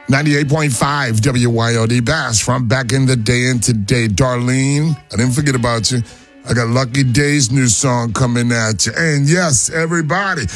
98.5 WYOD Bass from back in the day and today. Darlene, I didn't forget about you. I got Lucky Day's new song coming at you. And yes, everybody,